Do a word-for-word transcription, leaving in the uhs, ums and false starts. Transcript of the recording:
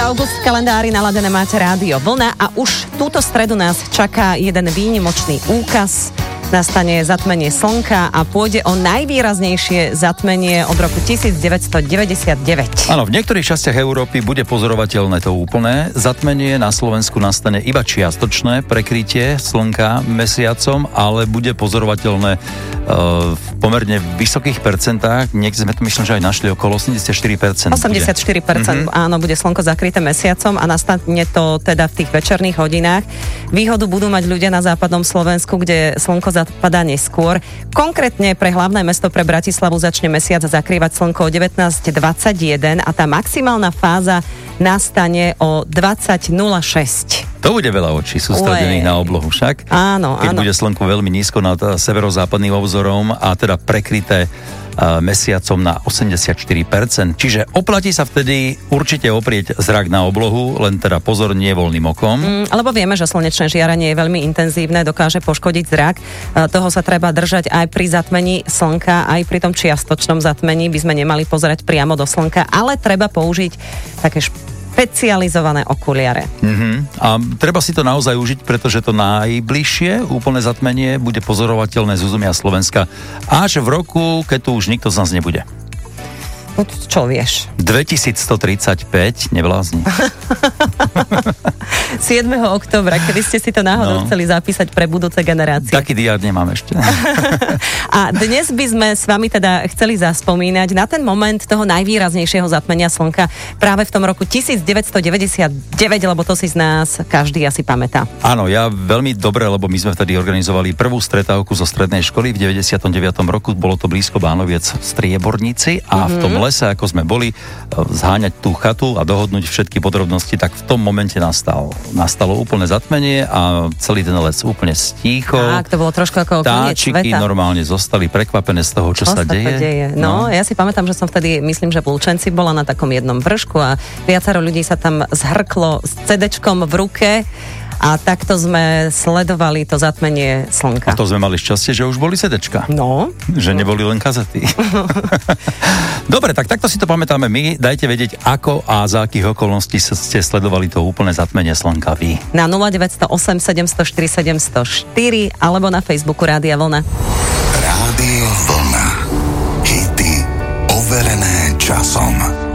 august v kalendári, naladené máte Rádio Vlna a už túto stredu nás čaká jeden výnimočný úkaz. Nastane zatmenie slnka a pôjde o najvýraznejšie zatmenie od roku devätnásťstodeväťdesiatdeväť. Áno, v niektorých častiach Európy bude pozorovateľné to úplné zatmenie, na Slovensku nastane iba čiastočné prekrytie slnka mesiacom, ale bude pozorovateľné uh, v pomerne vysokých percentách. Niekde sme to myslím, že aj našli okolo osemdesiatštyri percent. osemdesiatštyri percent, mm-hmm. áno, bude slnko zakryté mesiacom a nastane to teda v tých večerných hodinách. Výhodu budú mať ľudia na západnom Slovensku, kde slnko zapadá neskôr. Konkrétne pre hlavné mesto, pre Bratislavu, začne mesiac zakrývať slnko o devätnásť dvadsaťjeden a tá maximálna fáza nastane o dvadsať nula šesť. To bude veľa očí sústredených na oblohu však. Áno, Keď áno. bude slnko veľmi nízko nad severozápadným obzorom a teda prekryté mesiacom na osemdesiatštyri percent. Čiže oplatí sa vtedy určite oprieť zrak na oblohu, len teda pozor, nie voľným okom. Mm, lebo vieme, že slnečné žiarenie je veľmi intenzívne, dokáže poškodiť zrak. Toho sa treba držať aj pri zatmení slnka, aj pri tom čiastočnom zatmení by sme nemali pozerať priamo do slnka, ale treba použiť také špecializované okuliare. Mm-hmm. A treba si to naozaj užiť, pretože to najbližšie úplné zatmenie bude pozorovateľné z územia Slovenska až v roku, keď tu už nikto z nás nebude. No, čo vieš? dvetisícstotridsaťpäť, neblázni. siedmeho októbra, keby ste si to náhodou no. chceli zapísať pre budúce generácie. Taký diár nemám ešte. A dnes by sme s vami teda chceli zaspomínať na ten moment toho najvýraznejšieho zatmenia slnka práve v tom roku devätnásťstodeväťdesiatdeväť, lebo to si z nás každý asi pamätá. Áno, ja veľmi dobre, lebo my sme vtedy organizovali prvú stretávku zo strednej školy v deväťdesiatom deviatom roku, bolo to blízko Bánoviec v Striebornici a mm-hmm. v tom lese, ako sme boli, zháňať tú chatu a dohodnúť všetky podrobnosti, tak v tom momente nastal, nastalo úplné zatmenie a celý ten les úplne stíchol. Tak, to bolo trošku ako koniec sveta. Vtáčiky normálne zostali prekvapené z toho, čo, čo sa, sa deje. deje. No, no, ja si pamätám, že som vtedy, myslím, že v Lučenci bola na takom jednom vršku a viacero ľudí sa tam zhrklo s cedečkom v ruke. A takto sme sledovali to zatmenie slnka. A to sme mali šťastie, že už boli sedečka. No. Že neboli len kazety. Dobre, tak takto si to pamätáme my. Dajte vedieť, ako a za akých okolností ste sledovali to úplné zatmenie slnka vy. Na nula deväť nula osem sedem nula štyri sedem nula štyri alebo na Facebooku Rádia Vlna. Rádio Vlna. Hity overené časom.